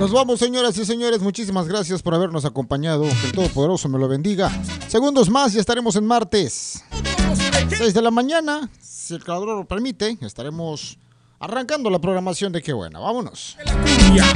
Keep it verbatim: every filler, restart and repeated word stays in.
Nos vamos, señoras y señores. Muchísimas gracias por habernos acompañado. Que el Todopoderoso me lo bendiga. Segundos más y estaremos en martes. seis de la mañana. Si el creador lo permite, estaremos arrancando la programación de Qué Buena. Vámonos.